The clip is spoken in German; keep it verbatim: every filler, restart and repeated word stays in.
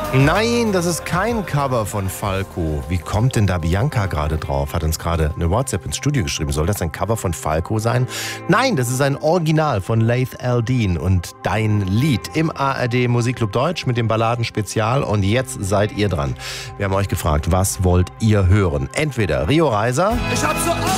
Nein, das ist kein Cover von Falco. Wie kommt denn da Bianca gerade drauf? Hat uns gerade eine WhatsApp ins Studio geschrieben. Soll das ein Cover von Falco sein? Nein, das ist ein Original von Laith Al-Deen und Dein Lied im A R D Musikclub Deutsch mit dem Balladenspezial. Und jetzt seid ihr dran. Wir haben euch gefragt, was wollt ihr hören? Entweder Rio Reiser. Ich hab so